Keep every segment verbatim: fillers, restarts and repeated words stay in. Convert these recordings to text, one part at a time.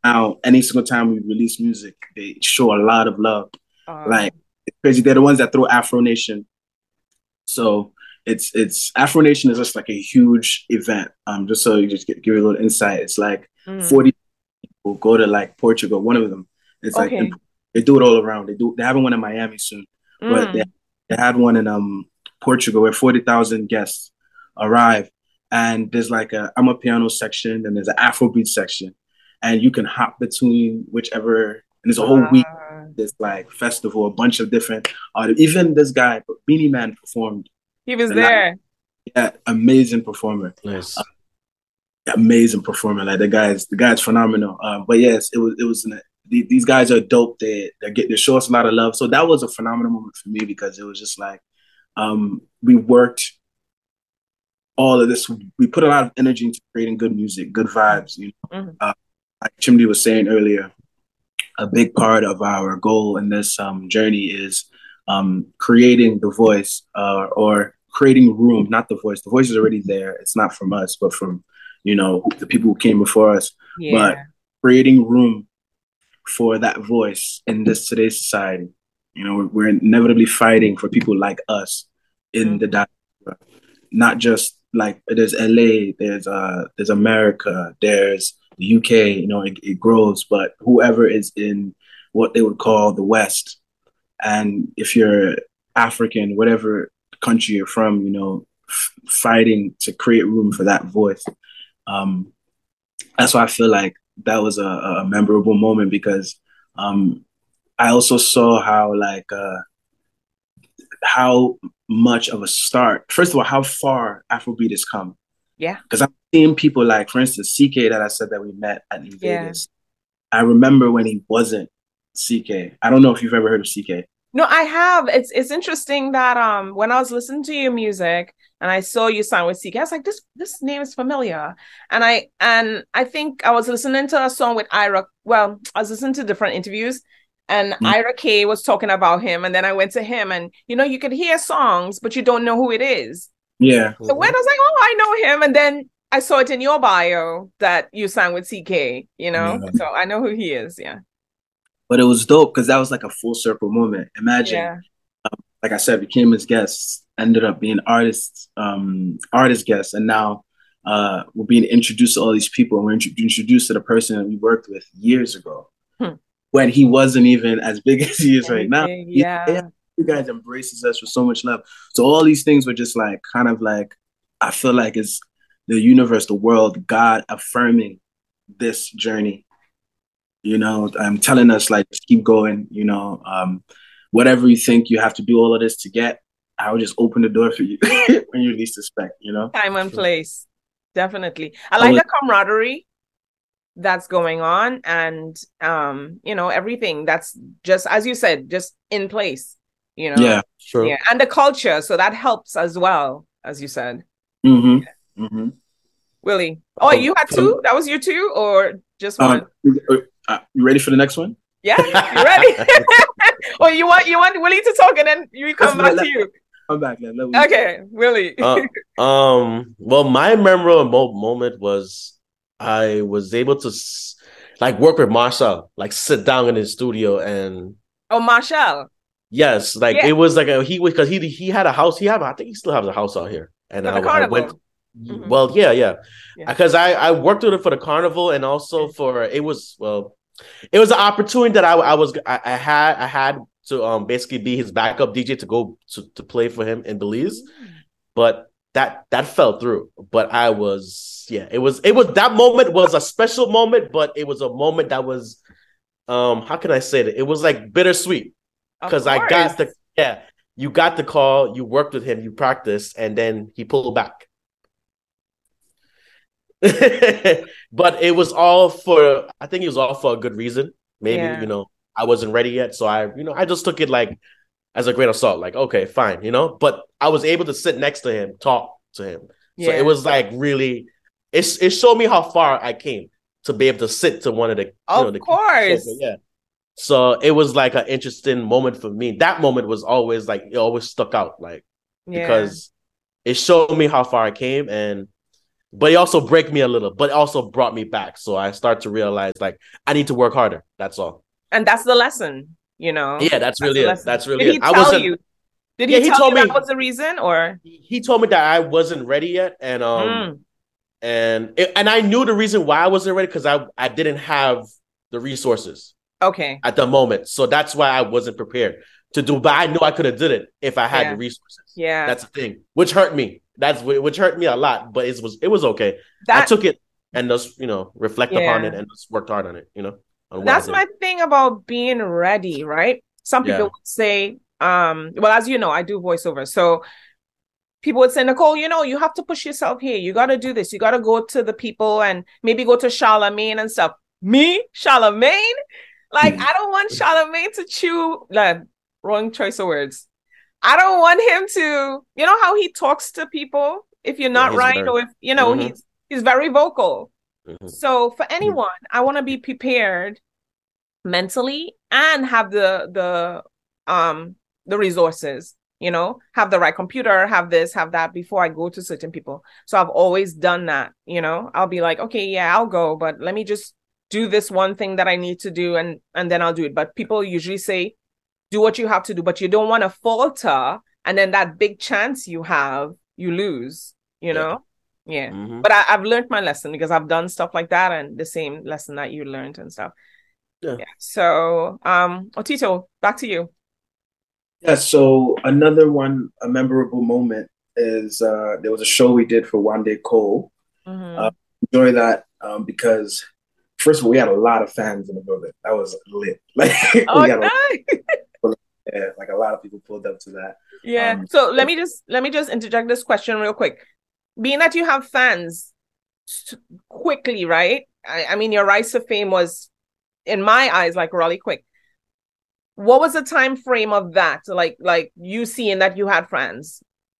now any single time we release music, they show a lot of love. Uh, Like it's crazy. They're the ones that throw Afro Nation. So it's it's Afro Nation is just like a huge event. Um, just so you just get, give you a little insight. It's like mm, forty people go to like Portugal. One of them. It's like in, okay. they do it all around. They do. They having one in Miami soon, but they Mm, they had one in um Portugal where forty thousand guests arrive, and there's like a I'm a piano section and there's an Afrobeat section, and you can hop between whichever. And there's a whole week. uh, This like festival, a bunch of different. Uh, even this guy, Beanie Man, performed. he was The last, there. yeah, amazing performer, uh, Nice. amazing performer. Like the guy's the guy's phenomenal. Um, but yes, it was it was. An, these guys are dope. They they get they show us a lot of love. So that was a phenomenal moment for me because it was just like um, we worked all of this. We put a lot of energy into creating good music, good vibes. You know, Mhm. uh, like Chimney was saying earlier, a big part of our goal in this um, journey is um, creating the voice uh, or creating room, not the voice. The voice is already there. It's not from us, but from, you know, the people who came before us. But Yeah. creating room for that voice in this today's society. You know, we're, we're inevitably fighting for people like us in the Mhm. diaspora, not just like there's L A, there's uh, there's America, there's the U K. You know, it, it grows, but whoever is in what they would call the West, and if you're African, whatever country you're from, you know, f- fighting to create room for that voice. Um, that's why I feel like that was a, a memorable moment because um, I also saw how like uh, how much of a start. First of all, how far Afrobeat has come. Yeah. Because I'm seeing people like, for instance, C K that I said that we met at New Yeah. Vegas. I remember when he wasn't C K. I don't know if you've ever heard of C K. No, I have. It's it's interesting that um when I was listening to your music and I saw you sign with C K, I was like, this this name is familiar. And I and I think I was listening to a song with Ira. Well, I was listening to different interviews and Mm, Ira K was talking about him. And then I went to him and you know, you could hear songs, but you don't know who it is. yeah, So when I Mhm. was like, oh, I know him. And then I saw it in your bio that you sang with C K, you know? yeah. So I know who he is. Yeah. But it was dope because that was like a full circle moment. Imagine, Yeah. like I said, became his guests, ended up being artists, um, artist guests, and now uh, we're being introduced to all these people, and we're int- introduced to the person that we worked with years ago Hmm. when he wasn't even as big as he is right now. Anything. He, yeah, Yeah. you guys embraces us with so much love. So all these things were just like kind of like I feel like it's the universe, the world, God affirming this journey. You know, I'm telling us like just keep going. You know, um, whatever you think you have to do all of this to get, I will just open the door for you when you least expect. You know, Time and place. Definitely. I I like was the camaraderie that's going on and um, you know, everything that's just as you said, just in place, you know. yeah. Yeah. True. And the culture. So that helps as well, as you said. Mm-hmm. Mm-hmm. Willie. Oh, Um, you had from two? That was your two or just Um, one? uh, you ready for the next one? Yeah, you ready? Or you want you want Willie to talk and then you Let's come let, back to let, you. come back. Let, let we talk. Okay, Willie. uh, um, well, my memorable mo- moment was I was able to s- like work with Marshall, like sit down in his studio and Oh, Marshall. yes, like Yeah, it was like a he was because he he had a house. He had I think he still has a house out here, and for I the I went. carnival. Hmm. Well, yeah, yeah, Yeah. because I I worked with it for the carnival and also for it was well, it was an opportunity that I I was I, I had I had to um basically be his backup D J to go to to play for him in Belize, Mm. but that that fell through. But I was yeah, it was it was that moment was a special moment, but it was a moment that was um how can I say that it was like bittersweet Of because I got the course. yeah you got the call, you worked with him, you practiced, and then he pulled back. But it was all for I think it was all for a good reason. Maybe you Yeah. know I wasn't ready yet, so I you know I just took it like as a grain of salt. Like okay, fine, you know. But I was able to sit next to him, talk to him, so it Yeah. was like really it's it showed me how far I came to be able to sit to one of the you know Of the key sofa. course. Yeah. So it was like an interesting moment for me. That moment was always like it always stuck out, like Yeah. because it showed me how far I came and but he also break me a little, but also brought me back. So I start to realize like I need to work harder. That's all. And that's the lesson, you know. Yeah, that's, that's really it. That's really Did he it. tell I wasn't, you? Did yeah, he, he tell told you me that was the reason, or he told me that I wasn't ready yet, and um, mm. and it, and I knew the reason why I wasn't ready because I I didn't have the resources. Okay. At the moment, so that's why I wasn't prepared to do. But I knew I could have did it if I had yeah. the resources. Yeah, that's the thing, which hurt me. That's which hurt me a lot, but it was it was okay. That, I took it and just you know reflect yeah. upon it and just worked hard on it. You know, that's my thing about being ready, right? Some people yeah. would say, um, well, as you know, I do voiceover, so people would say, Nicole, you know, you have to push yourself here. You got to do this. You got to go to the people and maybe go to Charlemagne and stuff. Me, Charlemagne, like mm-hmm. I don't want Charlemagne to chew. Like, wrong choice of words. I don't want him to, you know how he talks to people if you're not yeah, right very, or if, you know, mm-hmm. he's he's very vocal. Mm-hmm. So for anyone, mm-hmm. I want to be prepared mentally and have the the um the resources, you know, have the right computer, have this, have that before I go to certain people. So I've always done that, you know. I'll be like, okay, yeah, I'll go, but let me just do this one thing that I need to do and and then I'll do it. But people usually say, do what you have to do, but you don't want to falter. And then that big chance you have, you lose, you know? Yeah. yeah. Mm-hmm. But I, I've learned my lesson because I've done stuff like that and the same lesson that you learned and stuff. Yeah. yeah. So, um, Otito, back to you. Yeah. So another one, a memorable moment is uh, there was a show we did for Wande Coal. Mm-hmm. Uh, enjoy that um, because first of all, we had a lot of fans in the building. That was lit. Like, oh, we had nice. A, yeah, like a lot of people pulled up to that. Yeah. Um, so let me just let me just interject this question real quick. Being that you have fans quickly, right? I, I mean, your rise to fame was, in my eyes, like really quick. What was the time frame of that? Like, like you seeing that you had fans?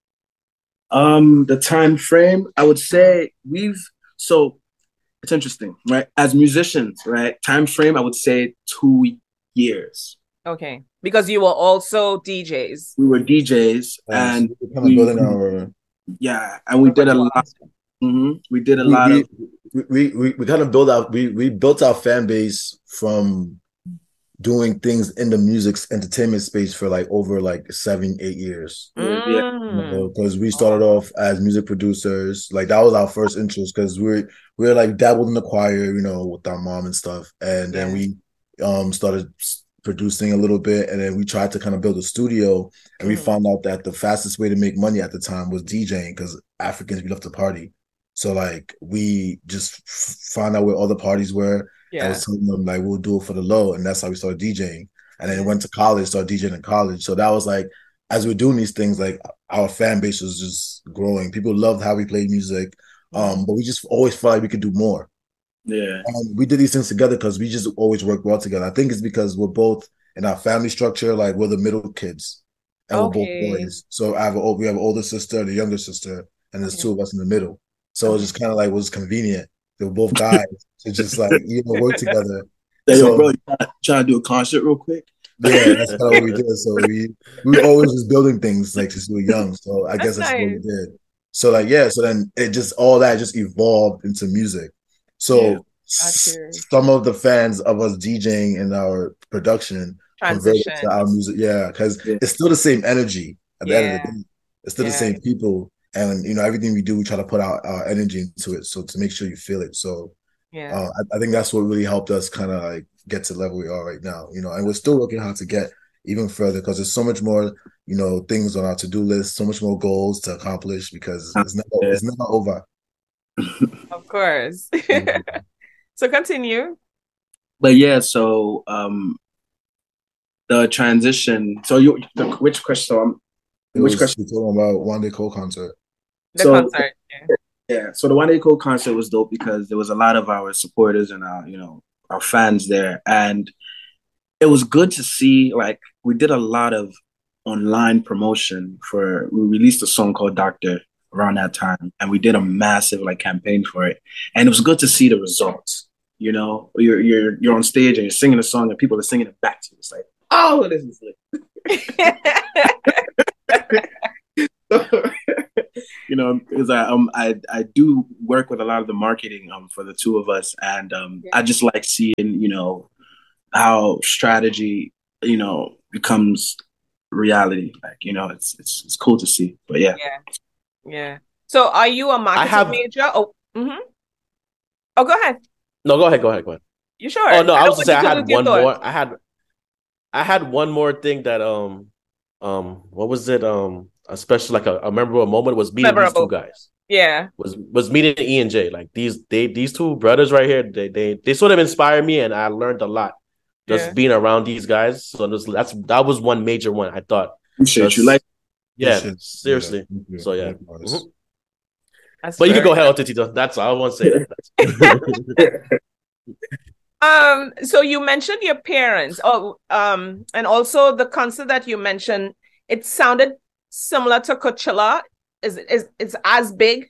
Um, the time frame, I would say we've so. It's interesting, right? As musicians, right? Time frame, I would say two years. Okay, because you were also D Js. We were D Js, and so we kind of building our yeah, and we did a lot. Mm-hmm. We did a we, lot we, of. We, we we kind of built out. We we built our fan base from doing things in the music entertainment space for like over like seven eight years. Mm. Yeah, because you know, we started off as music producers. Like that was our first interest because we we're we were like dabbled in the choir, you know, with our mom and stuff, and then yeah. we um started producing a little bit, and then we tried to kind of build a studio, and mm. we found out that the fastest way to make money at the time was DJing because Africans we love to party. So like we just f- found out where all the parties were. Yeah. I was telling them like we'll do it for the low, and that's how we started DJing. And then went to college, started DJing in college. So that was like as we were doing these things, like our fan base was just growing. People loved how we played music, um, but we just always felt like we could do more. Yeah, and we did these things together because we just always worked well together. I think it's because we're both in our family structure, like we're the middle kids, and okay. we're both boys. So I have a, we have an older sister, and a younger sister, and there's okay. two of us in the middle. So okay. it's just kind of like it was convenient. They were both guys. So just like you know, work together. Hey, so, yo, bro, you trying to do a concert real quick? Yeah, that's kind of what we did. So we we were always just building things like since we were young. So I that's guess that's nice. What we did. So like yeah, so then it just all that just evolved into music. So yeah, s- some of the fans of us DJing in our production converted to our music. Yeah, because yeah. it's still the same energy at the yeah. end of the day. It's still yeah. the same people. And, you know, everything we do, we try to put our, our energy into it. So to make sure you feel it. So yeah, uh, I, I think that's what really helped us kind of like get to the level we are right now, you know, and we're still working hard to get even further because there's so much more, you know, things on our to-do list, so much more goals to accomplish because it's never, it's never over. Of course. So continue. But yeah, so um, the transition. So you, the, which question? So I'm, which was, question? You're talking about Wande Coal concert. The so, concert. Yeah. yeah. So the Wande Coal concert was dope because there was a lot of our supporters and our, you know, our fans there, and it was good to see. Like we did a lot of online promotion for. We released a song called Doctor around that time, and we did a massive like campaign for it, and it was good to see the results. You know, you're you're you're on stage and you're singing a song, and people are singing it back to you. It's like, oh, this is lit. Yeah, you know, because I um I I do work with a lot of the marketing um for the two of us, and um Yeah. I just like seeing, you know, how strategy, you know, becomes reality. Like, you know, it's it's it's cool to see. But yeah. Yeah. Yeah. So are you a marketing have- major? Oh, mm-hmm. Oh, go ahead. No, go ahead, go ahead, go ahead. You sure? Oh no, I, don't was want to say you I to had lose your one thoughts. more. I had I had one more thing that um um what was it? Um a special like a, a memorable moment was meeting Memorable. these two guys. Yeah. Was was meeting E and J. Like these they these two brothers right here, they they they sort of inspired me and I learned a lot just Yeah. being around these guys. So this, that's that was one major one I thought. Appreciate Just- you. Like, Yeah, Shit. seriously. Yeah, yeah, So yeah. likewise. Mhm. That's But you can very go ahead, Tito. That's all I want to say. That. Um, so you mentioned your parents. Oh, um, and also the concert that you mentioned, it sounded similar to Coachella. Is is it's as big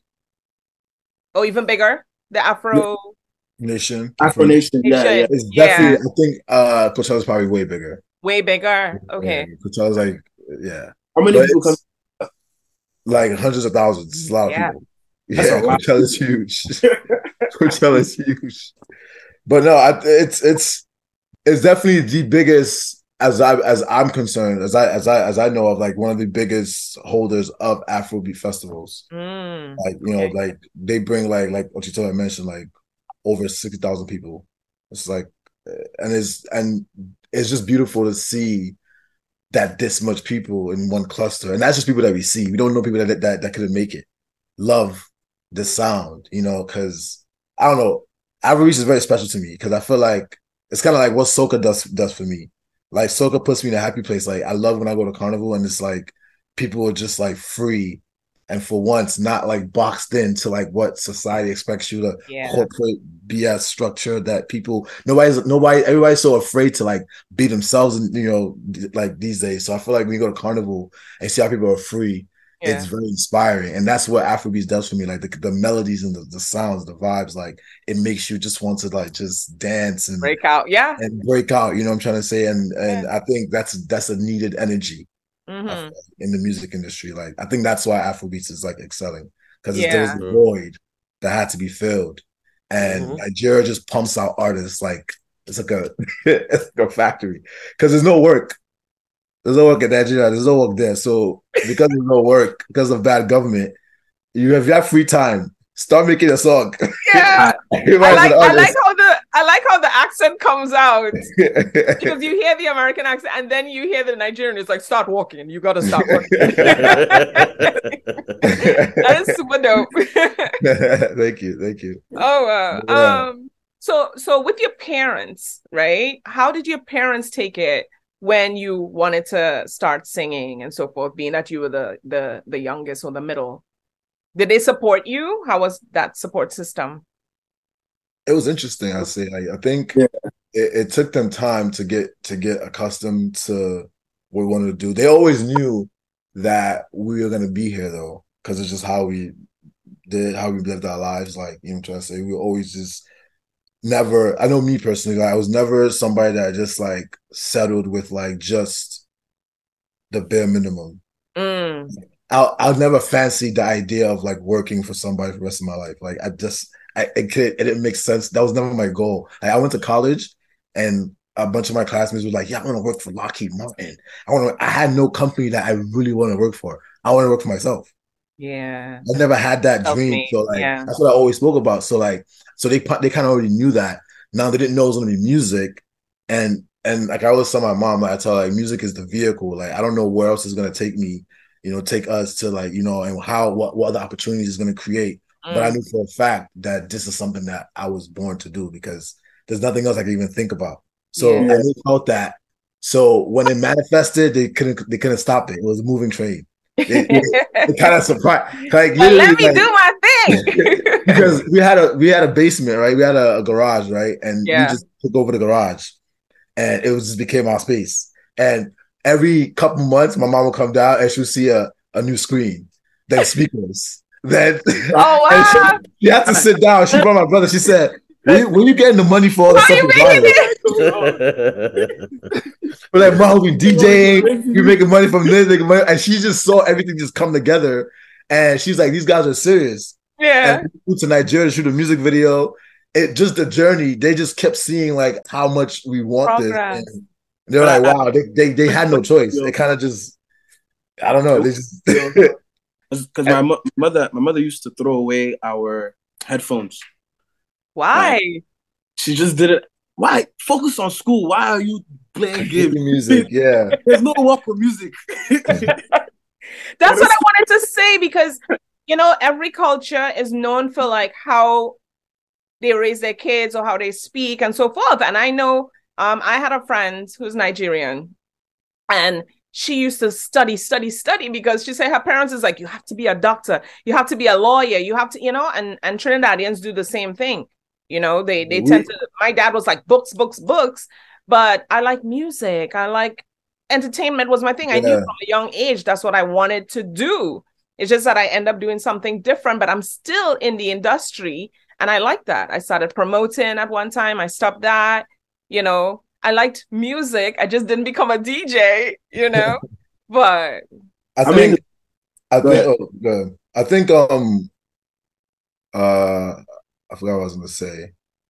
or even bigger? The Afro Nation. Afro Nation. Yeah, Nation. yeah. It's Yeah. definitely, I think uh Coachella's probably way bigger. way bigger. Okay. Yeah, Coachella's like, yeah. How many But people come? it's like hundreds of thousands. It's a lot of Yeah. people. That's Yeah, a lot. Coachella's huge. Coachella's huge. But no, I, it's it's it's definitely the biggest, as I as I'm concerned, as I as I as I know of, like one of the biggest holders of Afrobeat festivals. Mm. Like, you know, Okay. like they bring like like what you told I mentioned, like over sixty thousand people. It's like, uh, and it's and it's just beautiful to see that this much people in one cluster, and that's just people that we see. We don't know people that that that couldn't make it. Love the sound, you know, because I don't know. Afrobeat is very special to me because I feel like it's kind of like what soca does does for me. Like soca puts me in a happy place. Like I love when I go to carnival and it's like people are just like free and for once not like boxed into like what society expects you to Yeah. corporate B S structure that people nobody's nobody everybody's so afraid to like be themselves and you know like these days. So I feel like when you go to carnival and see how people are free, Yeah. it's very inspiring, and that's what Afrobeats does for me. Like the, the melodies and the, the sounds, the vibes, like it makes you just want to like just dance and Break out. Yeah. and break out. You know what I'm trying to say? And and I think that's that's a needed energy I Mhm. feel like, in the music industry. Like I think that's why Afrobeats is like excelling because there was Yeah. a void that had to be filled, and Mhm. Nigeria just pumps out artists like it's like a it's like a factory because there's no work. There's no work in Nigeria. There's no work there. So because there's no work, because of bad government, you have, you have free time. Start making a song. Yeah. I Everybody's like an I like artist. how the I like how the accent comes out. Because you hear the American accent and then you hear the Nigerian. It's like, start walking. You got to start walking. That is super dope. Thank you, thank you. Oh, uh, Yeah. um, so so with your parents, right? How did your parents take it when you wanted to start singing and so forth, being that you were the the the youngest or the middle? Did they support you? How was that support system? It was interesting. I say, like, I think Yeah. it, it took them time to get to get accustomed to what we wanted to do. They always knew that we were gonna be here though, because it's just how we did, how we lived our lives. Like, you know what I'm trying to say? We were always just never, I know me personally, like I was never somebody that just like settled with like just the bare minimum. Mm, I'll I'll never fancy the idea of like working for somebody for the rest of my life. Like I just I it, could, it didn't make sense. That was never my goal. Like I went to college and a bunch of my classmates were like, yeah, I want to work for Lockheed Martin. I want to I had no company that I really want to work for. I want to work for myself. yeah. I never had that dream. Self-made, So like yeah. that's what I always spoke about. So like so they they kind of already knew that. Now they didn't know it was gonna be music. And and like I always tell my mom, like I tell her, like music is the vehicle. Like I don't know where else is gonna take me, you know, take us to like, you know, and how what, what other opportunities is gonna create. But I Mm, knew for a fact that this is something that I was born to do because there's nothing else I can even think about. So Yeah. I knew about that. So when it manifested, they couldn't they couldn't stop it. It was a moving train. It, it, it kind of surprised. Like, But let literally, me like- do my thing. because we had a we had a basement, right? We had a, a garage, right? And Yeah. we just took over the garage, and it was just became our space. And every couple months, my mom would come down and she would see a, a new screen, then speakers, then Oh, and she, wow. she had to sit down. She brought my brother. She said, "Where, you- where you getting the money for all the How stuff you you're buying?" making it? We're like, "Mom, we DJing, we making money from this, making money," and she just saw everything just come together. And she's like, these guys are serious. Yeah. And we flew to Nigeria to shoot a music video. It just the journey, they just kept seeing like how much we want Progress. this. And they're like, wow, they, they they had no choice. They kind of just, I don't know. They just because my mo- mother, my mother used to throw away our headphones. Why? Like, she just did it. Why? Focus on school. Why are you playing games? Music, yeah. There's no work for music. That's what I wanted to say, because you know, every culture is known for like how they raise their kids or how they speak and so forth. And I know um, I had a friend who's Nigerian, and she used to study, study, study because she said her parents is like, you have to be a doctor, you have to be a lawyer, you have to, you know, and, and Trinidadians do the same thing. You know, they they tend to, my dad was like books, books, books, but I like music. I like entertainment was my thing. I yeah. knew from a young age, that's what I wanted to do. It's just that I end up doing something different, but I'm still in the industry. And I like that. I started promoting at one time. I stopped that. You know, I liked music. I just didn't become a D J, you know, but. I think, I think, oh, good. I think, um, uh, I forgot what I was going to say.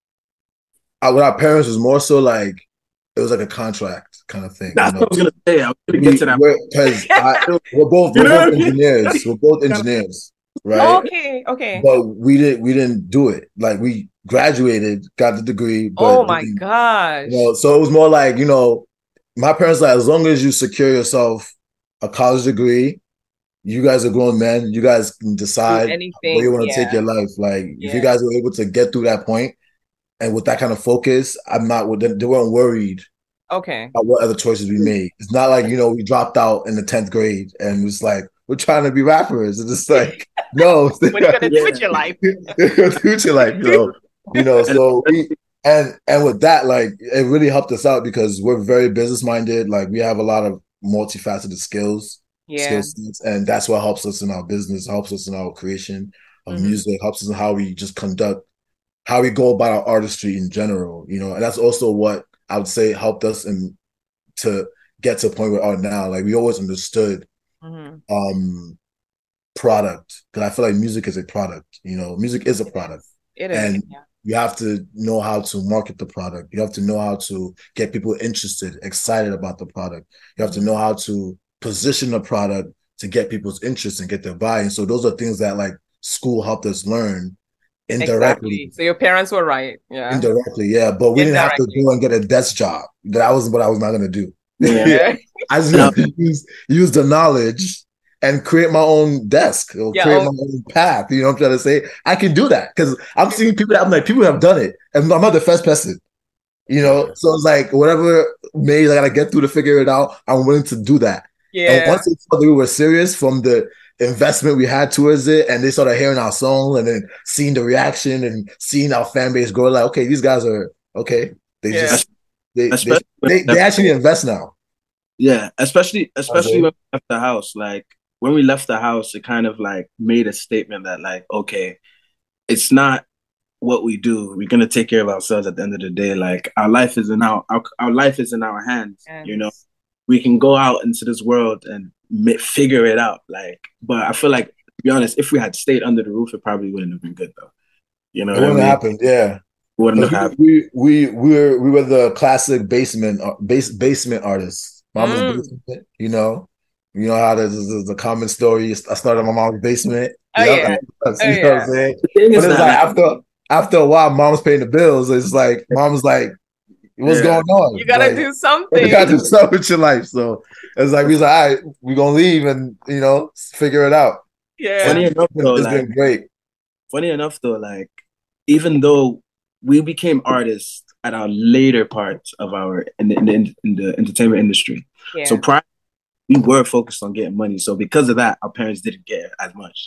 I, with our parents, was more so like, it was like a contract kind of thing. That's you know? what I was going to say. I was going to get to that. Because we're both, we're both engineers. We're both engineers. Right. Okay. Okay. But we didn't. We didn't do it. Like we graduated, got the degree. But oh my gosh! You know, so it was more like, you know, my parents like, as long as you secure yourself a college degree, you guys are grown men. You guys can decide where you want to yeah. take your life. Like yeah. if you guys were able to get through that point, and with that kind of focus, I'm not. They weren't worried. Okay. About what other choices we made. It's not like, you know, we dropped out in the tenth grade and it was like, we're trying to be rappers. It's just like, no. What are you gonna do with your life? do with your life, you know. You know, so we and and with that, like it really helped us out because we're very business minded. Like we have a lot of multifaceted skills, yeah. skill sets, and that's what helps us in our business, helps us in our creation of mm-hmm. music, helps us in how we just conduct, how we go about our artistry in general, you know, and that's also what I would say helped us in to get to a point where we are now. Like we always understood mm-hmm. um product, because I feel like music is a product, you know, music is a product. It is. And yeah. you have to know how to market the product. You have to know how to get people interested, excited about the product. You have to know how to position the product to get people's interest and get their buy-in. So those are things that like school helped us learn indirectly. Exactly. So your parents were right. Yeah. Indirectly, yeah. But we didn't have to go and get a desk job. That wasn't what I was not gonna do. Yeah. I just have to use use the knowledge and create my own desk or yeah, create oh. my own path. You know what I'm trying to say? I can do that because I'm seeing people that I'm like, people have done it. And I'm not the first person. You know? So it's like whatever made I gotta get through to figure it out, I'm willing to do that. Yeah. And once they saw that we were serious from the investment we had towards it, and they started hearing our songs and then seeing the reaction and seeing our fan base grow, like, okay, these guys are okay. They yeah. just they they, they they actually invest now. Yeah, especially especially okay. when we left the house. Like when we left the house, it kind of like made a statement that like, okay, it's not what we do. We're gonna take care of ourselves at the end of the day. Like our life is in our our, our life is in our hands. Yes. You know, we can go out into this world and figure it out. Like, but I feel like, to be honest, if we had stayed under the roof, it probably wouldn't have been good though. You know, it wouldn't have happened. Yeah, it wouldn't have happened. We we we were we were the classic basement base basement artists. Mama's mm. basement. You know, you know how there's, there's a common story. I started in my mom's basement. Oh, yep. yeah. You oh, know yeah. what I'm saying? But it's like after after a while, mom's paying the bills. It's like mom's like, what's yeah. going on? You gotta like, do something. You gotta do something with your life. So it's like we was like, all right, we're gonna leave and you know figure it out. Yeah. Funny enough, though, it's like, been great. Funny enough, though, like even though we became artists at our later parts of our in the, in the, in the entertainment industry, yeah. so prior we were focused on getting money. So because of that, our parents didn't get as much.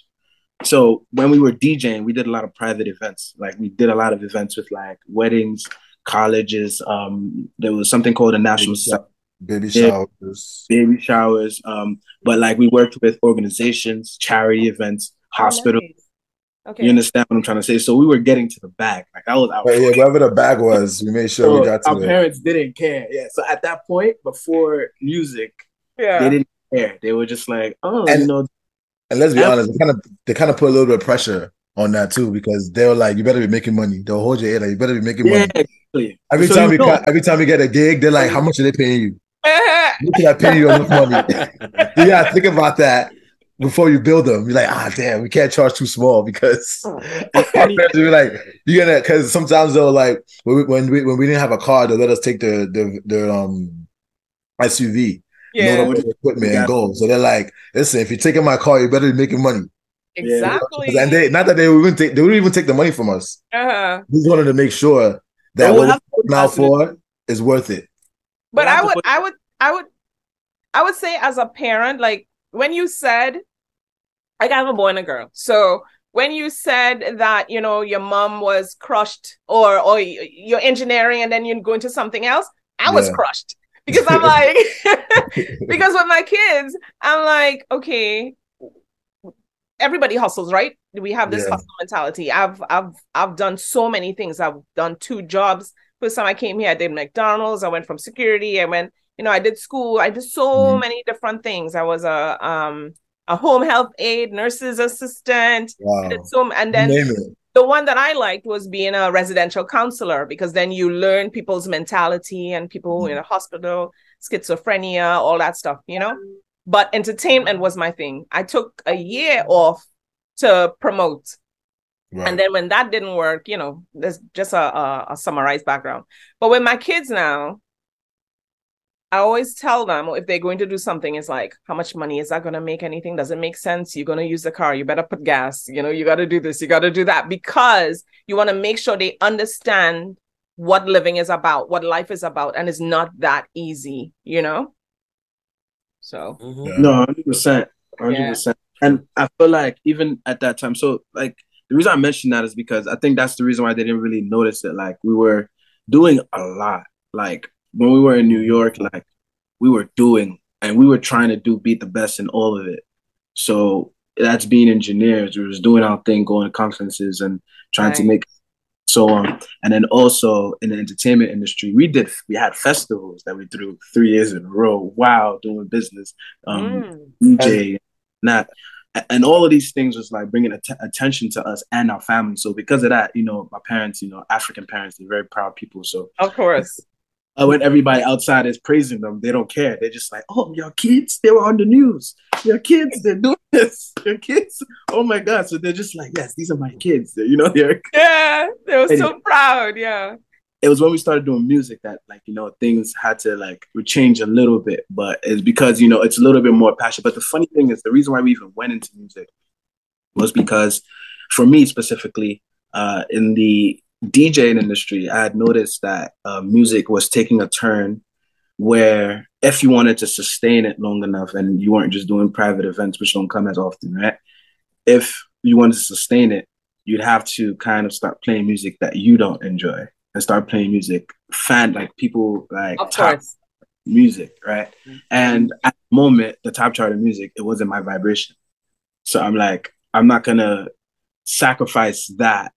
So when we were DJing, we did a lot of private events. Like we did a lot of events with like weddings, colleges. Um, there was something called a national baby, sh- baby showers, baby showers. Um, but like we worked with organizations, charity events, hospitals. Oh, nice. Okay. You understand what I'm trying to say? So we were getting to the bag. Like that was our but yeah, wherever the bag was, we made sure so we got to our it. Our parents didn't care. Yeah. So at that point, before music, yeah, they didn't care. They were just like, oh, and, you know. And let's be honest, they kind of they kind of put a little bit of pressure on that too, because they were like, you better be making money. They'll hold your ear like, you better be making Yeah, money. exactly. Every So time you we know. cut, every time we get a gig, they're like, how much are they paying you? Look at that paying you enough money. You gotta think about that before you build them. You're like, ah, damn, we can't charge too small because we're like, you're gonna, because sometimes they'll like when we, when we when we didn't have a car, they'll let us take the the the um S U V, Yeah. load up the equipment and go. So they're like, listen, if you're taking my car, you better be making money. Exactly. And they not that they wouldn't take they wouldn't even take the money from us. Uh-huh. We just wanted to make sure that We'll what have we're putting out for is worth it. But We'll have I to would, put- I would, I would, I would say as a parent, like when you said, I have a boy and a girl. So when you said that, you know, your mom was crushed or or you're engineering and then you go into something else, I was Yeah. crushed because I'm like, because with my kids, I'm like, okay, everybody hustles, right? We have this Yeah. hustle mentality. I've I've I've done so many things. I've done two jobs. First time I came here, I did McDonald's. I went from security. I went, you know, I did school. I did so Mhm. many different things. I was a um a home health aide, nurse's assistant. I Wow. did so, and You then name it. the one that I liked was being a residential counselor because then you learn people's mentality and people Mhm. in a hospital, schizophrenia, all that stuff, you know. But entertainment was my thing. I took a year off to promote. Right. And then when that didn't work, you know, there's just a, a, a summarized background. But with my kids now, I always tell them if they're going to do something, it's like, how much money is that going to make anything? Does it make sense? You're going to use the car. You better put gas. You know, you got to do this. You got to do that because you want to make sure they understand what living is about, what life is about. And it's not that easy, you know? So, Mhm. Yeah. No, one hundred percent. one hundred percent. And I feel like even at that time, so like the reason I mentioned that is because I think that's the reason why they didn't really notice it. Like we were doing a lot. Like when we were in New York, like we were doing and we were trying to do beat the best in all of it. So that's being engineers. We was doing our thing, going to conferences and trying to Right. make so on. And then also in the entertainment industry, we did we had festivals that we threw three years in a row. Wow, doing business, um, mm, D J, not, and all of these things was like bringing att- attention to us and our family. So because of that, you know, my parents, you know, African parents, they're very proud people. So of course. uh, when everybody outside is praising them, they don't care. They're just like, oh, your kids, they were on the news. Your kids, they're doing this. Your kids, oh my God. So they're just like, yes, these are my kids. You know, they're. Yeah, they were so Anyway. proud. Yeah. It was when we started doing music that, like, you know, things had to like change a little bit. But it's because, you know, it's a little bit more passion. But the funny thing is, the reason why we even went into music was because, for me specifically, uh, in the DJing industry, I had noticed that uh, music was taking a turn where if you wanted to sustain it long enough and you weren't just doing private events, which don't come as often, right? If you wanted to sustain it, you'd have to kind of start playing music that you don't enjoy and start playing music fan like people like Of top course. music, right? And at the moment, the top chart of music, it wasn't my vibration. So I'm like, I'm not gonna sacrifice that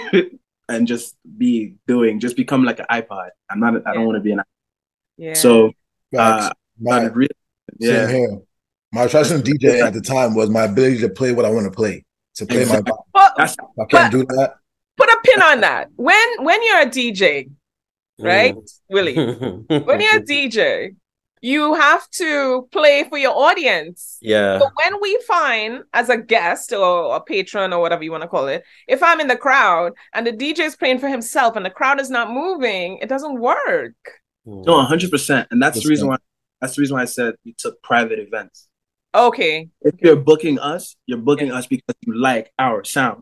and just be doing, just become like an iPod. I'm not, I don't Yeah. want to be an iPod. Yeah. So, Facts. uh, My, not really, same yeah. here. My attraction to DJing at the time was my ability to play what I want to play, to play Exactly. my. But That's If I can't do that. put a pin on that. When when you're a D J, right, Willie? When you're a D J, you have to play for your audience. Yeah. So when we find as a guest or a patron or whatever you want to call it, if I'm in the crowd and the D J is playing for himself and the crowd is not moving, it doesn't work. no, one hundred percent. And that's the reason why, that's the reason why I said we took private events. Okay. If you're booking us, you're booking us because you like our sound.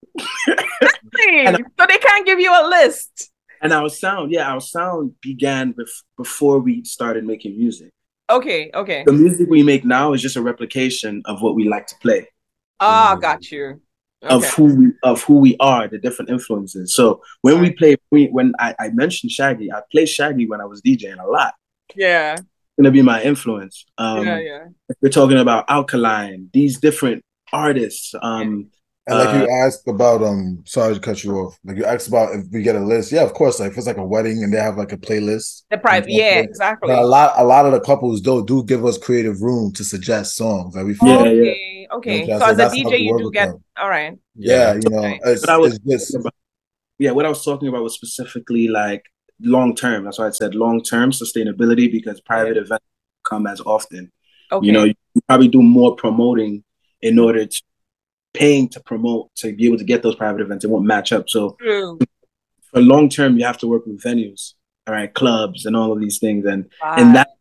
And so they can't give you a list. And our sound, yeah, our sound began bef- before we started making music. Okay, okay. The music we make now is just a replication of what we like to play, Ah, got you. Okay. of who we, of who we are, the different influences. So when we play, we, when I, I mentioned Shaggy, I played Shaggy when I was DJing a lot. Yeah. It's gonna be my influence. Um, yeah, yeah. If we're talking about Alkaline, these different artists. Um, And like uh, you asked about, um, sorry to cut you off. Like you asked about if we get a list. Yeah, of course. Like if it's like a wedding and they have like a playlist. The private, yeah, exactly. But a lot, a lot of the couples do do give us creative room to suggest songs. Like we feel Yeah, okay, okay. You know So as a that's D J, how we you work do with get them. all right. Yeah, you know, Okay. it's, But I was it's just about, yeah, what I was talking about was specifically like long term. That's why I said long term sustainability, because private Yeah. events come as often. Okay. You know, you probably do more promoting in order to paying to promote to be able to get those private events. It won't match up. So True. for long term, you have to work with venues, all right, clubs and all of these things. And and Wow. that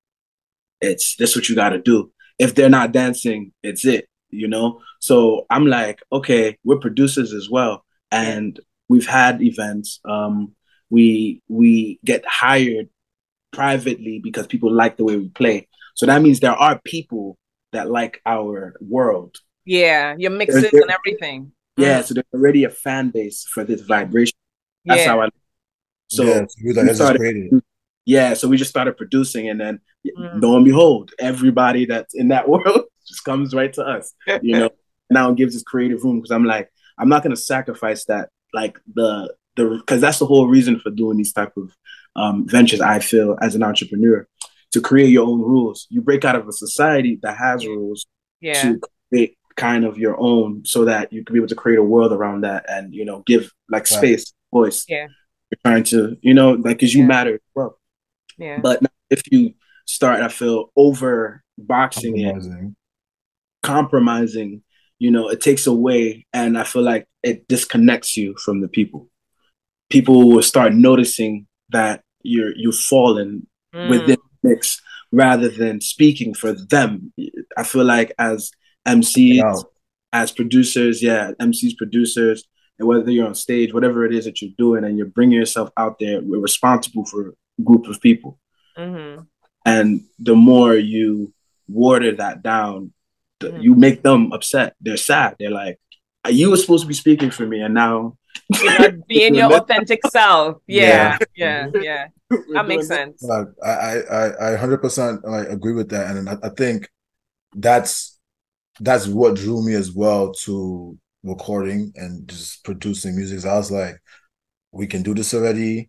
it's that's what you got to do. If they're not dancing, it's it, you know. So I'm like, okay, we're producers as well, Yeah. and we've had events. Um, we we get hired privately because people like the way we play. So that means there are people that like our world. Yeah. Your There's, mixes there, and everything. yeah, Mm. so there's already a fan base for this vibration. That's Yeah. how I. So yeah, it's really, we it's just started. created. Yeah, so we just started producing, and then Mm. lo and behold, everybody that's in that world just comes right to us, you know. Now it gives us creative room, because I'm like, I'm not gonna sacrifice that, like the the because that's the whole reason for doing these type of um, ventures. I feel as an entrepreneur, to create your own rules. You break out of a society that has Yeah. rules Yeah. to create kind of your own, so that you can be able to create a world around that, and you know, give like Right. space, voice. Yeah. You're trying to, you know, like, because you Yeah. matter as well. Yeah. But if you start, I feel, over boxing it, Compromising. compromising, you know, it takes away, and I feel like it disconnects you from the people. People will start noticing that you're you've fallen Mm. within the mix rather than speaking for them. I feel like as M Cs, Out. as producers, yeah, M Cs, producers, and whether you're on stage, whatever it is that you're doing, and you're bringing yourself out there, we're responsible for a group of people. Mm-hmm. And the more you water that down, the, Mm. you make them upset. They're sad. They're like, you were supposed to be speaking for me, and now You're not being your authentic self. Yeah. Yeah. Yeah. Yeah. That makes sense. Uh, I, I, I, I one hundred percent like agree with that, and I, I think that's that's what drew me as well to recording and just producing music. So I was like, we can do this already.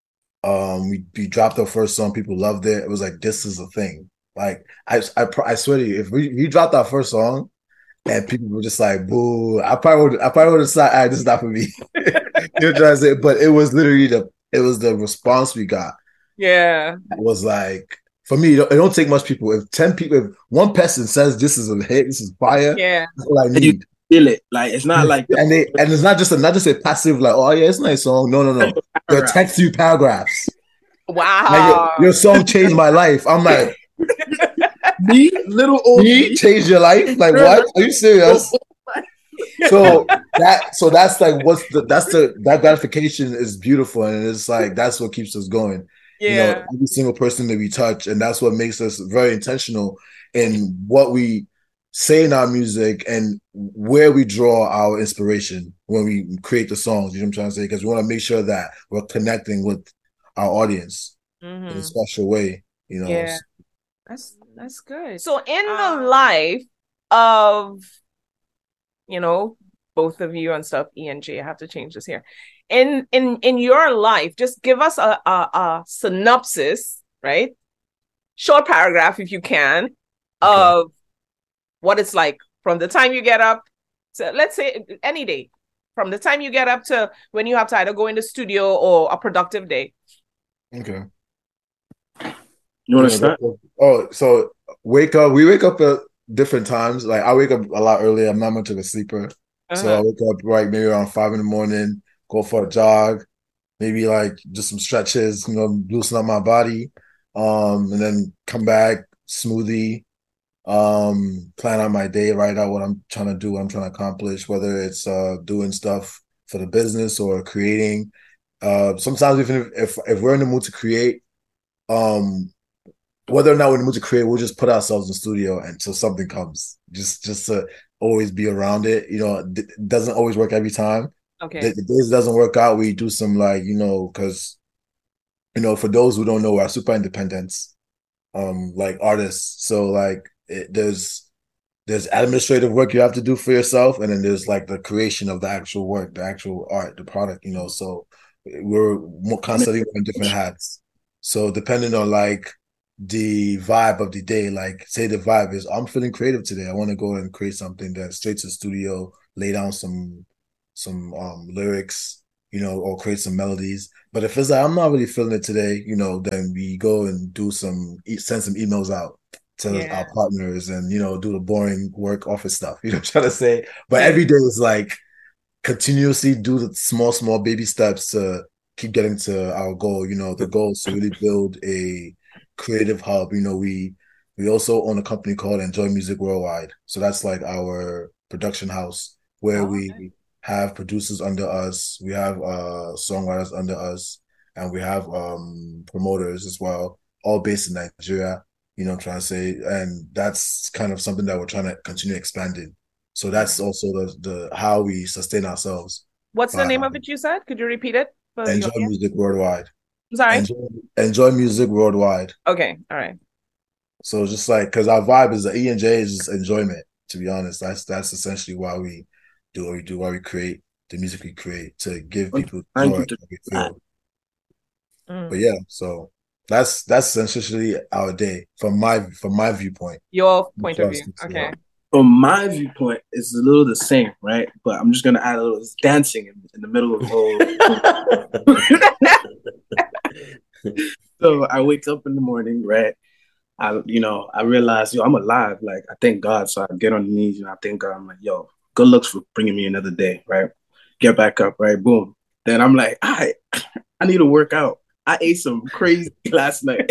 Um, we, we dropped our first song, people loved it. It was like, this is a thing. Like, I, I, I swear to you, if we, we dropped our first song and people were just like, boo, I probably would, I probably would have said, "Ah, this is not for me." You know what I'm trying to say? But it was literally the, it was the response we got. Yeah. It was like, for me, it don't, it don't take much people. If ten people, if one person says this is a hit, this is fire, Yeah. that's all I and you need. feel it. Like, it's not like, And they and it's not just a not just a passive like, oh yeah, it's a nice song. No, no, no. They'll text you paragraphs. Wow. Like, your, your song changed my life. I'm like, me, little old me me. changed your life? Like, what? Are you serious? So that so that's like what's the that's the that gratification is beautiful, and it's like that's what keeps us going. Yeah. You know, every single person that we touch, and that's what makes us very intentional in what we say in our music and where we draw our inspiration when we create the songs. You know what I'm trying to say? Because we want to make sure that we're connecting with our audience Mm-hmm. in a special way. You know, Yeah. That's that's good. So in the life of, you know, both of you and stuff, E and J, I have to change this here. In in in your life, just give us a, a, a synopsis, right? Short paragraph if you can, okay, of what it's like from the time you get up to, let's say, any day, from the time you get up to when you have to either go in the studio or a productive day. Okay. You want to start? Oh, so wake up. We wake up at different times. Like I wake up a lot earlier. I'm not much of a sleeper. Uh-huh. So I wake up right maybe around five in the morning, go for a jog, maybe like just some stretches, you know, loosen up my body. Um, and then come back, smoothie, um, plan out my day, write out what I'm trying to do, what I'm trying to accomplish, whether it's uh doing stuff for the business or creating. Uh, sometimes even if, if if we're in the mood to create, um, whether or not we're in the mood to create, we'll just put ourselves in the studio until something comes. Just just to always be around it. You know, it doesn't always work every time. Okay. The, the days it doesn't work out, we do some like, you know, because, you know, for those who don't know, we're super independents, um, like artists. So like it, there's there's administrative work you have to do for yourself, and then there's like the creation of the actual work, the actual art, the product, you know. So we're more constantly wearing different hats. So depending on like the vibe of the day. Like, say the vibe is, I'm feeling creative today. I want to go and create something. Then straight to the studio, lay down some some um lyrics, you know, or create some melodies. But if it's like I'm not really feeling it today, you know, then we go and do some send some emails out to Yeah. our partners and, you know, do the boring work office stuff. You know what I'm trying to say? But every day is like continuously do the small, small baby steps to keep getting to our goal. You know, the goal is to really build a creative hub. You know, we we also own a company called Enjoy Music Worldwide. So that's like our production house where Oh, we okay. have producers under us, we have uh songwriters under us, and we have um promoters as well, all based in Nigeria. You know what I'm trying to say? And that's kind of something that we're trying to continue expanding. So that's also the the how we sustain ourselves What's the by name of it you said? Could you repeat it for the Enjoy audience? Music Worldwide. I'm sorry. Enjoy, enjoy Music Worldwide. Okay. All right. So just like, because our vibe is the E and J is just enjoyment, to be honest. That's that's essentially why we do what we do, why we create the music we create, to give people Thank joy you to that we feel. Mm. But yeah, so that's that's essentially our day from my from my viewpoint. Your point of view. Trust, Okay. From my viewpoint, it's a little the same, right? But I'm just gonna add a little it's dancing in, in the middle of the whole. So I wake up in the morning, right? I, you know, I realize, yo, I'm alive. Like, I thank God. So I get on the knees and I thank God. I'm like, yo, good looks for bringing me another day, right? Get back up, right? Boom. Then I'm like, all right, I need to work out. I ate some crazy last night.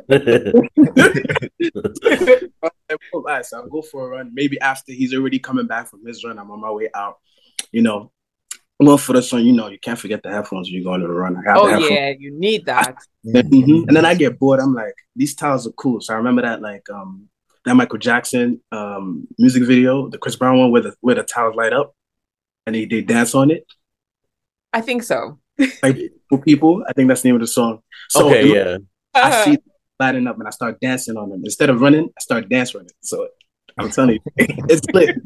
All right, so I'll go for a run. Maybe after he's already coming back from his run, I'm on my way out. You know, well, for the song, you know, you can't forget the headphones when you're going to the run. I have Oh the headphones. yeah, you need that. Mhm. And then I get bored. I'm like, these towels are cool. So I remember that like um that Michael Jackson um music video, the Chris Brown one where the where the towels light up and they, they dance on it. I think so. Like for people, I think that's the name of the song. So Okay, yeah. I Uh-huh. see lighting up and I start dancing on them. Instead of running, I start dancing on it. So I'm telling you, it's lit.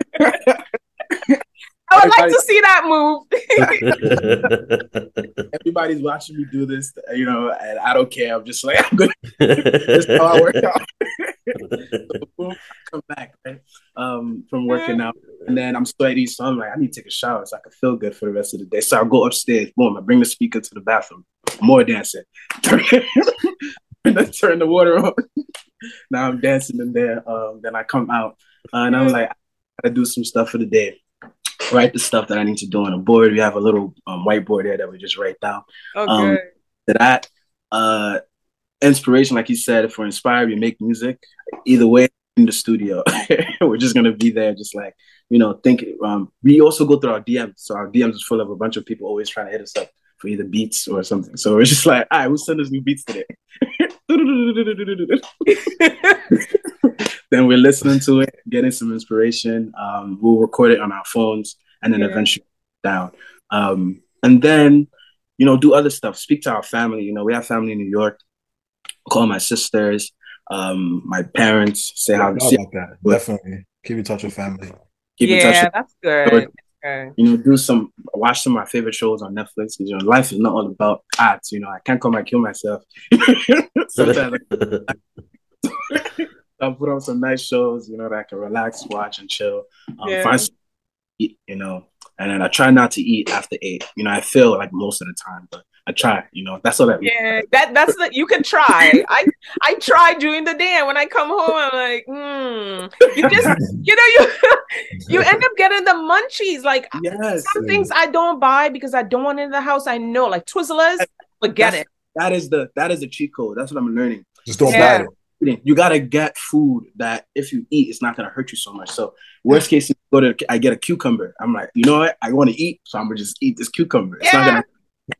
I would like to see that move. Everybody's watching me do this, you know, and I don't care. I'm just like, I'm gonna this is how I work out. So boom, I come back, right? Um, from working out. And then I'm sweaty, so I'm like, I need to take a shower so I can feel good for the rest of the day. So I'll go upstairs, boom, I bring the speaker to the bathroom, more dancing. Turn, turn the water on. Now I'm dancing in there. Um, then I come out uh, and I'm like, I gotta do some stuff for the day. Write the stuff that I need to do on a board. We have a little um, whiteboard there that we just write down. Okay. Um, that uh, inspiration, like you said, if we're inspired, we make music. Either way, in the studio, we're just gonna be there, just like you know, think. Um, we also go through our D Ms, so our D Ms is full of a bunch of people always trying to hit us up for either beats or something. So we're just like, all right, we'll send us new beats today. Then we're listening to it, getting some inspiration. Um, we'll record it on our phones, and then Yeah. eventually down. Um, and then, you know, do other stuff. Speak to our family. You know, we have family in New York. Call my sisters, um, my parents. Say how. I See, like that. Definitely keep in touch with family. keep in Yeah, touch. that's good. That's good. You know, do some. Watch some of my favorite shows on Netflix. Because you know, life is not all about ads. You know, I can't come and kill myself. Sometimes I I'll put on some nice shows, you know, that I can relax, watch, and chill. Um, Yeah. Find something to eat, you know, and then I try not to eat after eight. You know, I feel like most of the time, but I try. You know, that's all that. Yeah, that that's the you can try. I I try during the day, and when I come home, I'm like, hmm. You just you know you you end up getting the munchies. Like Yes, some things I don't buy because I don't want it in the house. I know, like Twizzlers, forget That's- it. that is the that is the cheat code. That's what I'm learning. Just don't Yeah. buy it. You gotta get food that if you eat, it's not gonna hurt you so much. So worst case, go to I get a cucumber. I'm like, you know what? I want to eat, so I'm gonna just eat this cucumber. It's Yeah. not gonna.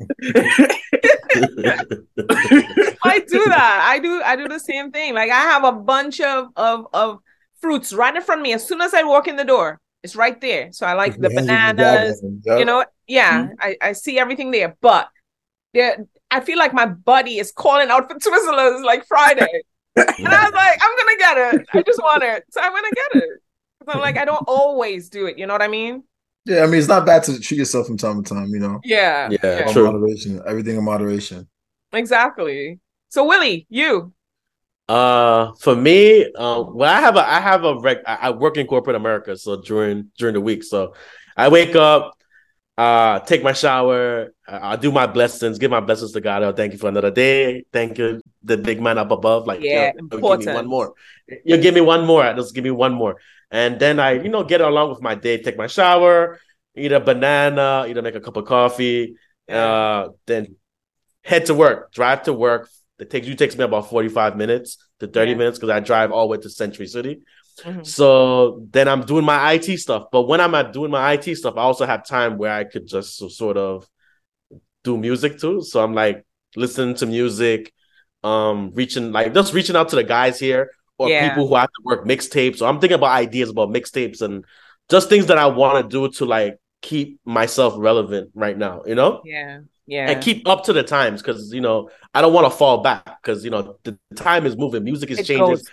I do that. I do. I do the same thing. Like I have a bunch of of of fruits right in front of me. As soon as I walk in the door, it's right there. So I like the bananas. You know, yeah. Mhm. I I see everything there, but there. I feel like my body is calling out for Twizzlers like Friday, and I was like, I'm gonna get it. I just want it, so I'm gonna get it. But like, I don't always do it. You know what I mean? Yeah, I mean, it's not bad to treat yourself from time to time, you know. Yeah. Yeah, In true. moderation, everything in moderation. Exactly. So Willie, you. Uh, for me, um, well, I have a I have a rec. I, I work in corporate America, so during during the week, so I wake up, uh, take my shower, I, I do my blessings, give my blessings to God. Oh, thank you for another day. Thank you, the big man up above. Like, Yeah, yo, give me one important. more. You give me one more. Just give me one more, and then I, you know, get along with my day. Take my shower, eat a banana, either make a cup of coffee, Yeah. uh, then head to work, drive to work. It takes you takes me about forty-five minutes to thirty Yeah. minutes because I drive all the way to Century City. Mhm. So then I'm doing my I T stuff. But when I'm at doing my I T stuff, I also have time where I could just so, sort of do music too. So I'm like listening to music, um, reaching like just reaching out to the guys here or Yeah. people who have to work mixtapes. So I'm thinking about ideas about mixtapes and just things that I want to do to like keep myself relevant right now, you know? Yeah. Yeah. And keep up to the times because you know I don't want to fall back because you know the, the time is moving, music is It changing. goes.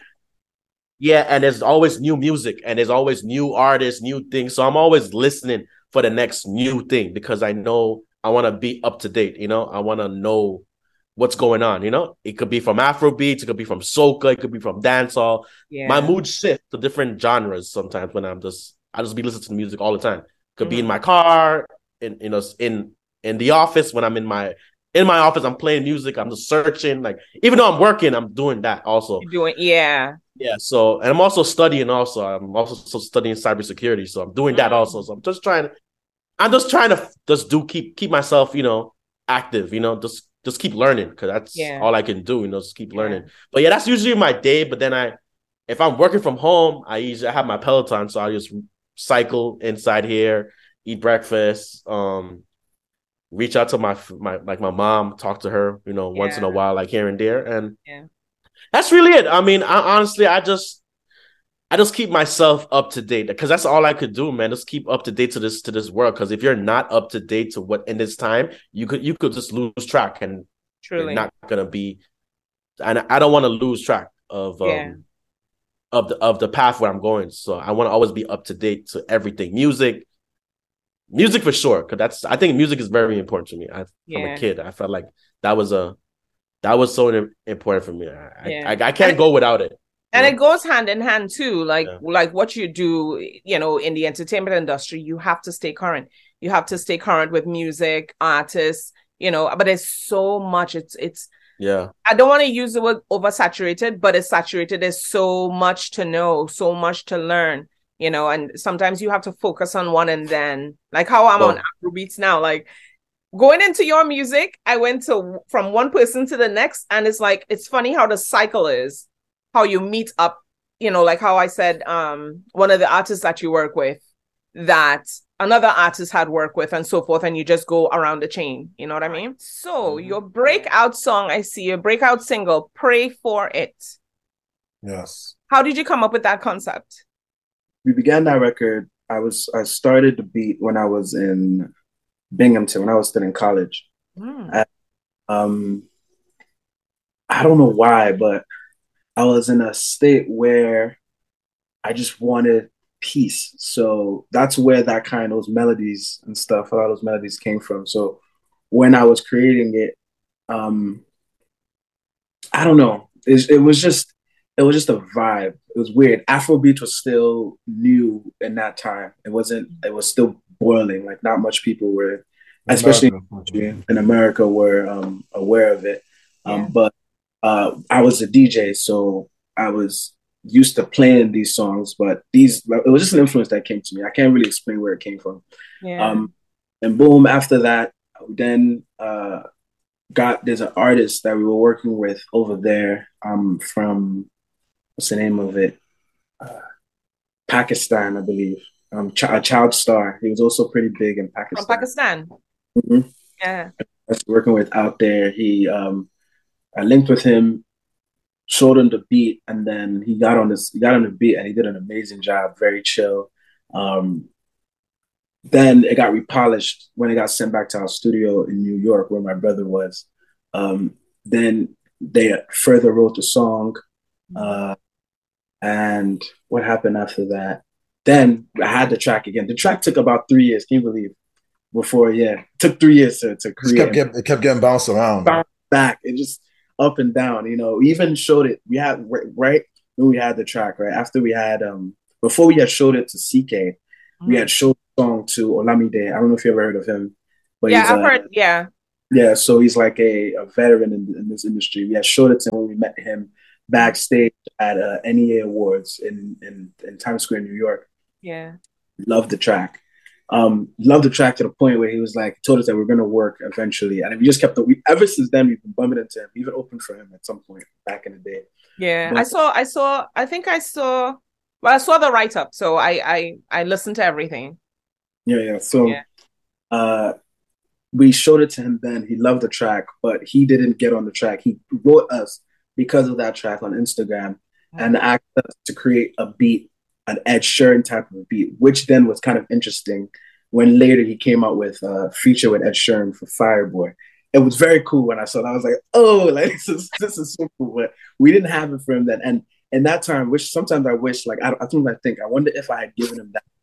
Yeah, and there's always new music and there's always new artists, new things. So I'm always listening for the next new thing because I know I want to be up to date. You know, I want to know what's going on. You know, it could be from Afro beats, it could be from soca, it could be from dancehall. Yeah. My mood shifts to different genres sometimes when I'm just I just be listening to music all the time. Could be in my car, in you know in in the office when I'm in my in my office, I'm playing music. I'm just searching. Like even though I'm working, I'm doing that also. You're doing yeah. Yeah. So and I'm also studying. Also, I'm also studying cybersecurity. So I'm doing that also. So I'm just trying. I'm just trying to just do keep keep myself, you know, active. You know, just just keep learning because that's Yeah. all I can do. You know, just keep Yeah. learning. But yeah, that's usually my day. But then I, if I'm working from home, I usually I have my Peloton, so I just cycle inside here, eat breakfast, um. reach out to my my like my mom, talk to her, you know, once in a Yeah. while, like here and there, and Yeah. that's really it. I mean, I honestly, I just I just keep myself up to date because that's all I could do, man. Just keep up to date to this to this world. Because if you're not up to date to what in this time, you could you could just lose track, and Truly. you're not gonna be. And I don't want to lose track of um Yeah. of the of the path where I'm going. So I want to always be up to date to everything, music. Music for sure, because that's I think music is very important to me. I, Yeah. From a kid, I felt like that was a that was so important for me. I Yeah. I, I can't go without it. And you it know? goes hand in hand too, like Yeah. like what you do, you know, in the entertainment industry, you have to stay current. You have to stay current with music, artists, you know, but there's so much. It's it's Yeah, I don't want to use the word oversaturated, but it's saturated. There's so much to know, so much to learn, you know, and sometimes you have to focus on one and then like how I'm Well- on Afrobeats now, like going into your music, I went to from one person to the next, and it's like it's funny how the cycle is, how you meet up, you know, like how I said, um, one of the artists that you work with, that another artist had worked with, and so forth, and you just go around the chain. You know what I mean? So Mhm. your breakout song, I see your breakout single, "Pray for It." Yes. How did you come up with that concept? We began that record. I was I started the beat when I was in Binghamton, when I was still in college. Mm. Um, I don't know why, but I was in a state where I just wanted peace. So that's where that kind of those melodies and stuff, a lot of those melodies came from. So when I was creating it, um, I don't know. It, it was just it was just a vibe. It was weird. Afrobeat was still new in that time. It wasn't. It was still boiling. Like not much people were, especially America. in America, were um, aware of it. Um, Yeah. But uh, I was a D J, so I was used to playing these songs. But these, it was just an influence that came to me. I can't really explain where it came from. Yeah. Um, and boom, after that, then uh, got there's an artist that we were working with over there um, from what's the name of it? Uh, Pakistan, I believe. Um, Ch- a Child Star. He was also pretty big in Pakistan. From Pakistan. Mhm. Yeah. I was working with out there. He, um, I linked with him, showed him the beat, and then he got on this. He got on the beat, and he did an amazing job. Very chill. Um, then it got repolished when it got sent back to our studio in New York, where my brother was. Um, then they further wrote the song. Uh, and what happened after that? Then I had the track again. The track took about three years. Can you believe? Before, yeah, it took three years to, to Just create. kept getting, it kept getting bounced around. Bounced back. It just up and down. You know, we even showed it. We had right when we had the track right after we had um before we had showed it to C K, mm. we had showed the song to Olamide. I don't know if you ever heard of him, but yeah, he's, I've uh, heard. Yeah, yeah. So he's like a, a veteran in, in this industry. We had showed it to him when we met him backstage at uh, N E A Awards in, in in Times Square, New York. Yeah, loved the track. Um, loved the track to the point where he was like, told us that we're gonna work eventually, and we just kept. We ever since then we've been bumping into him. We even opened for him at some point back in the day. Yeah, but, I saw. I saw. I think I saw. Well, I saw the write up, so I I I listened to everything. Yeah, yeah. So, yeah. uh, we showed it to him then. He loved the track, but he didn't get on the track. He wrote us because of that track on Instagram mm-hmm. and asked us to create a beat, an Ed Sheeran type of beat, which then was kind of interesting when later he came out with a feature with Ed Sheeran for Fireboy. It was very cool when I saw that. I was like, oh, like this is, this is so cool. But we didn't have it for him then. And in that time, which sometimes I wish, like, I, I think I think, I wonder if I had given him that,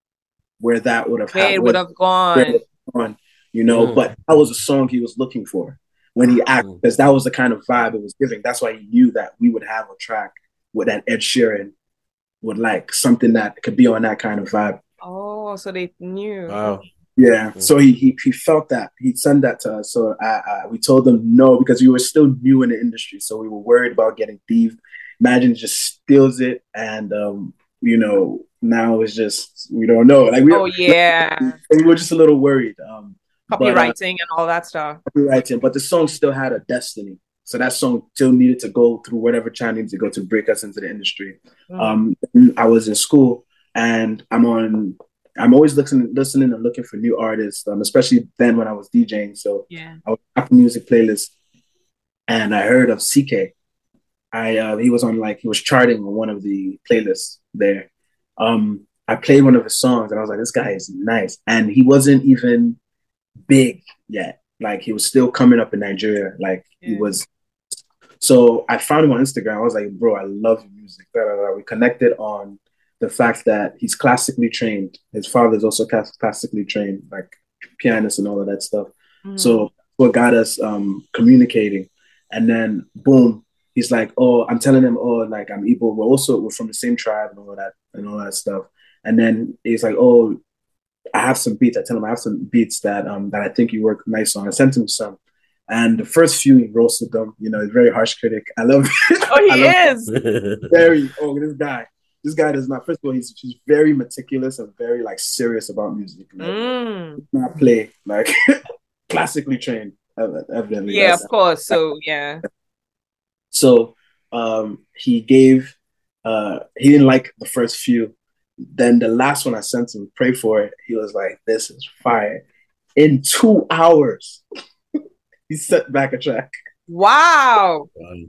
where that would have happened. It would have gone. gone. You know, mm. but that was a song he was looking for when he acted, because that was the kind of vibe it was giving. That's why he knew that we would have a track with that Ed Sheeran would like, something that could be on that kind of vibe. Oh, so they knew. Wow. Yeah. Mm. So he, he he felt that. He'd send that to us. So I, I we told him no, because we were still new in the industry. So we were worried about getting thieved. Imagine just steals it, and um, you know, now it's just, we don't know. Like we Oh yeah. we were just a little worried. Um Copywriting but, uh, and all that stuff. Copywriting, but the song still had a destiny. So that song still needed to go through whatever channel needed to go to break us into the industry. Mm. Um, I was in school, and I'm on. I'm always listening, listening and looking for new artists, um, especially then when I was DJing. So yeah, I was Apple Music playlist, and I heard of C K. I uh, he was on like he was charting on one of the playlists there. Um, I played one of his songs, and I was like, this guy is nice, and he wasn't even big yet. Like he was still coming up in Nigeria. Like yeah. he was. So I found him on Instagram. I was like, bro, I love your music. Blah, blah, blah. We connected on the fact that he's classically trained. His father is also classically trained, like pianist and all of that stuff. Mm. So what got us um, communicating. And then boom, he's like, oh, I'm telling him, oh, like I'm Igbo. We're also we're from the same tribe and all that and all that stuff. And then he's like, oh, I have some beats. I tell him I have some beats that um that I think you work nice on. I sent him some. And the first few, he roasted them. You know, he's a very harsh critic. I love it. Oh, he is. Very, oh, this guy. This guy does not, first of all, he's, he's very meticulous and very, like, serious about music. Like, mm. does not play, like, classically trained, evidently. Yeah, of course. So, yeah. So, um, he gave, uh, he didn't like the first few. Then the last one I sent him, Pray For It, he was like, this is fire. In two hours. He set back a track. Wow.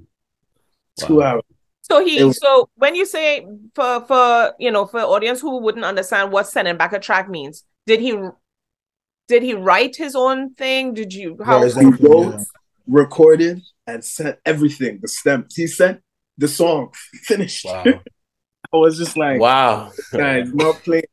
Two wow. hours. So he was, so when you say for for you know for audience who wouldn't understand what sending back a track means, did he did he write his own thing? Did you how yeah, he wrote, recorded, and sent everything, the stems. He sent the song finished. Wow. I was just like, wow, guys, not playing.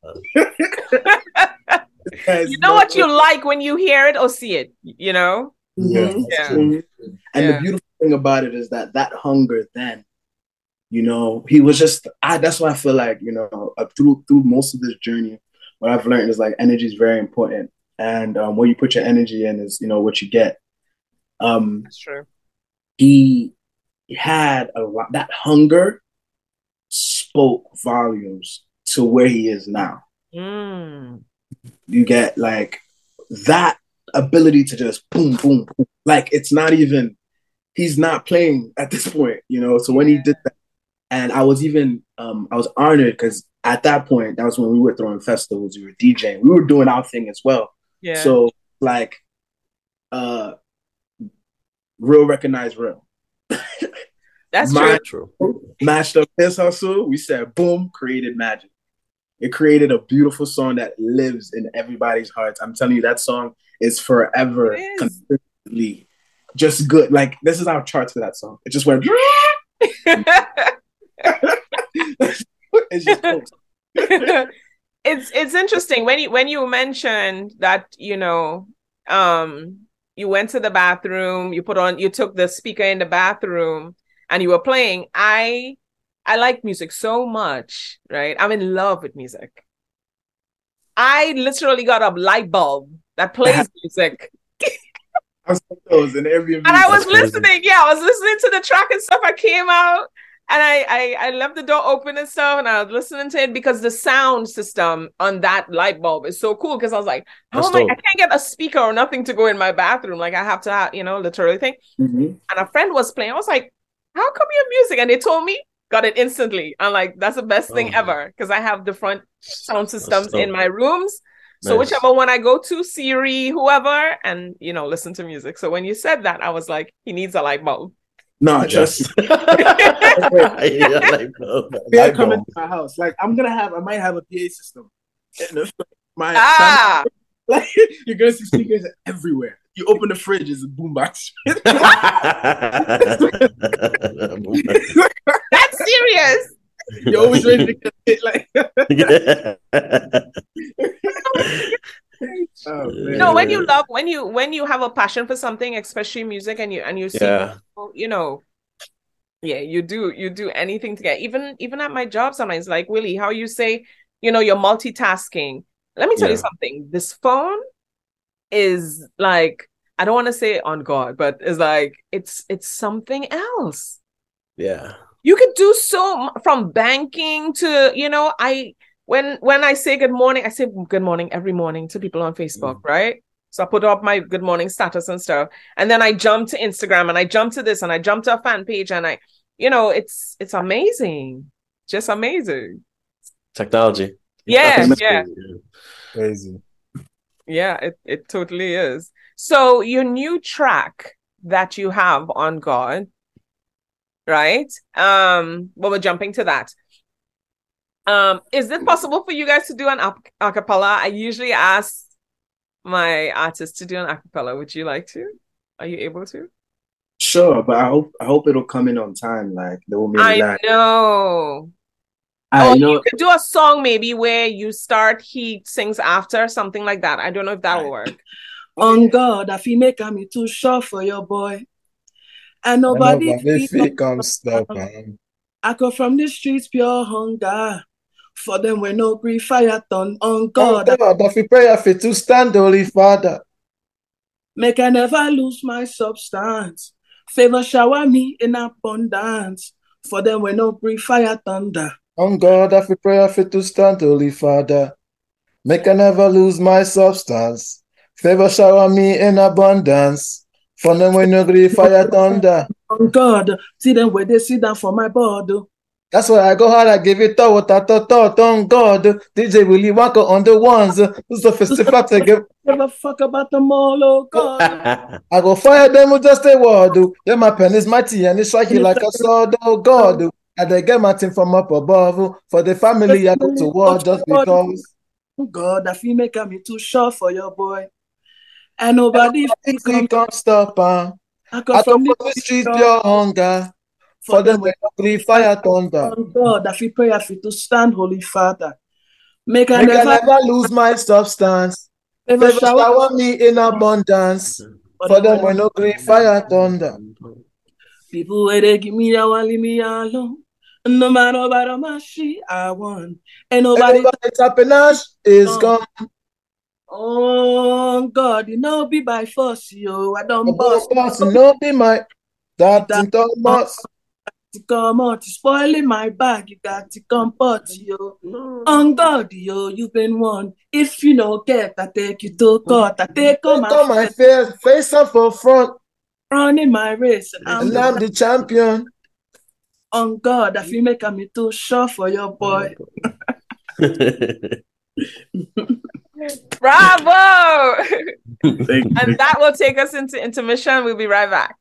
You know what you like when you hear it or see it, you know? Mm-hmm. Yeah. Mm-hmm. And yeah. the beautiful thing about it is that that hunger then, you know, he was just, I, that's why I feel like, you know, uh, through through most of this journey, what I've learned is like energy is very important. And um, where you put your energy in is, you know, what you get. Um, that's true. He had a lot, that hunger spoke volumes to where he is now. Mm. You get like that ability to just boom, boom, boom. Like it's not even, he's not playing at this point, you know? So when yeah. he did that, and I was even, um, I was honored because at that point, that was when we were throwing festivals, we were DJing, we were doing our thing as well. Yeah. So like, uh, real recognize real. That's My, true. Matched up his hustle, we said, boom, created magic. It created a beautiful song that lives in everybody's hearts. I'm telling you, that song is forever it is. consistently just good. Like, this is our charts for that song. It just went. It's just cool. it's it's interesting when you when you mentioned that, you know, um you went to the bathroom, you put on, you took the speaker in the bathroom and you were playing. I, I like music so much, right? I'm in love with music. I literally got a light bulb that plays music. I saw those in every And I was That's listening. crazy. Yeah, I was listening to the track and stuff. I came out and I, I I left the door open and stuff, and I was listening to it because the sound system on that light bulb is so cool. Because I was like, how That's am I? dope. I can't get a speaker or nothing to go in my bathroom. Like I have to have, you know, literally thing. Mm-hmm. And a friend was playing. I was like, how come you have music? And they told me, got it instantly. I'm like, that's the best thing Oh. ever because I have different sound systems dope. in my rooms. So Nice. whichever one I go to, Siri, whoever, and you know, listen to music. So when you said that, I was like, he needs a light bulb. No, trust me. Yeah, like, oh, They're Light coming bulb. to my house. Like I'm gonna have, I might have a P A system. And it's like my Ah, like you're gonna see speakers everywhere. You open the fridge, it's a boombox. that's serious. You're always ready to get hit. Like, oh man. No, when you love, when you when you have a passion for something, especially music, and you and you see, Yeah. people, you know, yeah, you do you do anything to get. Even even at my job, sometimes like Willie, how you say, you know, you're multitasking. Let me tell you Yeah. something. This phone is like, I don't want to say on God, but it's like it's it's something else. Yeah. You could do so mu- from banking to, you know, I when when I say good morning, I say good morning every morning to people on Facebook, right? So I put up my good morning status and stuff. And then I jump to Instagram and I jump to this and I jump to a fan page and I, you know, it's it's amazing. Just amazing. Technology. Yeah, That's yeah. crazy. Crazy. Yeah, it, it totally is. So your new track that you have on God, right? Um, well, we're jumping to that. Um, is it possible for you guys to do an a acapella? I usually ask my artists to do an acapella. Would you like to? Are you able to? Sure, but I hope I hope it'll come in on time. Like there won't be any I lag. know. I Oh, know. you could do a song maybe where you start, he sings after, something like that. I don't know if that will work. On God, I feel make me too short for your boy. And I know, nobody but if feel it comes stop, um, I come from the streets, pure hunger. For them, we no grief, fire turn on oh God. God, if we pray for to stand, Holy Father. Make I never lose my substance. Favor shower me in abundance. For them, we no grief, fire thunder. On God, if we pray for to stand, Holy Father. Make I never lose my substance. Favor shower me in abundance. For them we no grief fire thunder. On God, see them where they sit down for my board. That's why I go hard, I give it all what I thought, thought on God. D J Willie Wonka on the ones. Who's the festival to give? Never fuck about them all, oh God. I go fire them with just a word. Yeah, my pen is mighty and it's striking like a sword, oh God. And they get my thing from up above. For the family, I go to war just because. On God, I feel make me too short for your boy. And nobody feel We come. can't stop. Uh. I come I from come the from the street, pure hunger. For For them, them, we no grief fire thunder. on God, I feel pray I feel to stand, Holy Father. Make I Make I never, never lose my substance. never Favor shower. shower me in abundance. For them, we no grief fire thunder. People where they give me, I want leave me alone. No matter what my she, I want. Ain't nobody. Everybody's happiness is gone. Oh God, you know be by force, yo. I don't Boss, boss boss, no be my that in Thomas. to come out, spoiling my bag. You got to come pot, yo. On God, yo, you've been one. If you no get, I take you to court. I take on Look on my my face, face up for front, running my race, and I'm and I'm the champion. on God. I feel make me too sure for your boy. Bravo! Thank And that will take us into intermission. We'll be right back.